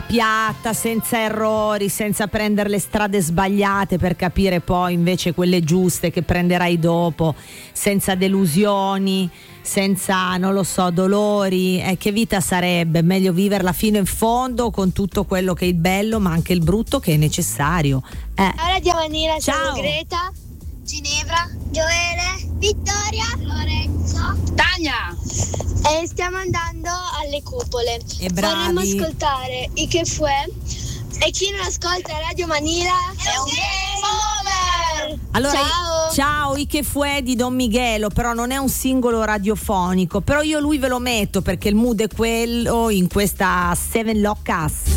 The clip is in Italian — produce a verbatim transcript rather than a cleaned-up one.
piatta, senza errori, senza prendere le strade sbagliate per capire poi invece quelle giuste che prenderai dopo, senza delusioni, senza, non lo so, dolori. Eh, che vita sarebbe? Meglio viverla fino in fondo con tutto quello che è il bello ma anche il brutto che è necessario. Eh. Ciao Radio Vanilla, Ciao. sono Greta, Ginevra, Gioele, Vittoria, Lorenzo, Tania e stiamo andando alle cupole. E bravi. Vorremmo ascoltare i Che Fue e chi non ascolta Radio Manila è un game over. Allora, ciao. ciao, i Che Fue di Don Miguelo, però non è un singolo radiofonico, però io lui ve lo metto perché il mood è quello in questa Seven Lock Us.